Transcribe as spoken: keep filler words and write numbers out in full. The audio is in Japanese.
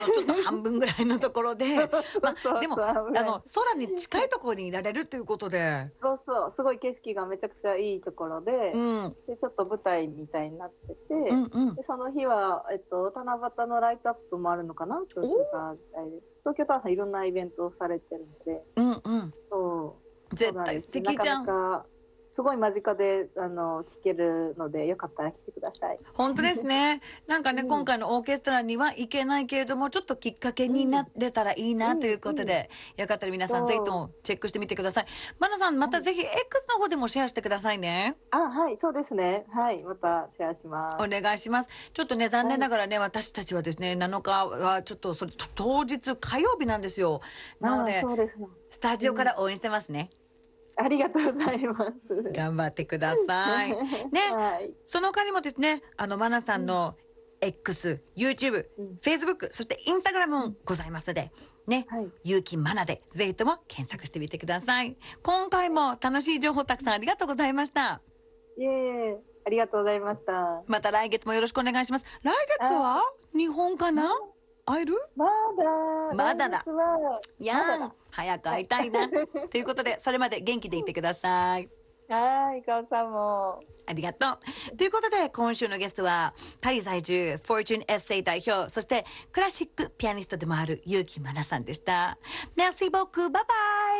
ちょっと半分ぐらいのところで、まそうあ、でも、 そうあ危ないの、空に近いところにいられるということで、 そうそう、すごい景色がめちゃくちゃいいところで、 うん、うん、 で、ちょっと舞台みたいになってて、 うん。 で、その日は、えっと、七夕のライトアップもあるのかな、東お京タワー自体で。東京タワーさんいろんなイベントをされてるので、 うん、うん。 そう、そう絶対素なんです。なか敵じゃん。 なか、すごい間近で、あの、聴けるので、よかったら来てください。 本当ですね。なんかね、今うん、 回のオーケストラには行けないけれども、ちょっときっかけうん、 になれたらいいなというん、うん。 うことで、よかったら皆さんぜひとそもチェックしてみてください。マナさん、まう。はい。 たぜひ X の方でもシェアしてくださいね。 あ、はい、そうですね。はい、またシェアします。 お願いします。ちょっとね、残念はい。 ながらね、私たちはですね、なのかはちょっとそれ、当日火曜日なんですよ。なのああ、 で、 そうですね。 スタジオかうん。 ら応援してますね。 ありがとうございます。 頑張ってください。ね。 はい。 その他にもですね、あの、マナさうん、 んの X、YouTube、 うん、 Facebook、そして Instagram うん。 もございますので、ね、 はい。 ゆうきマナでぜひとも検索してみてください。今回も楽しい情報たくさんありがとうございました。 いえいえ、ありがとうございました。 また来月もよろしくお願いします。来月あ、 は日本かま、 な？会える？ まだ、来まだだ。 月は、 いやーん、 まだだ。 早くはい。 会いたいな。ということで、それまで元気でいてください。 はい、かおさんも。 ありがとう。ということで、今週のゲストは、パリ在住、フォーチュンエッセイ代表、そしてクラシックピアニストでもある、結城まなさんでした。Merci beaucoup. Bye bye!